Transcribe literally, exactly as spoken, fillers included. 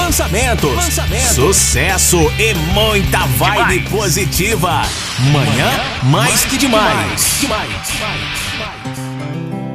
lançamentos, lançamentos, sucesso e muita vibe demais. Positiva. Manhã, mais, mais que demais. demais. demais.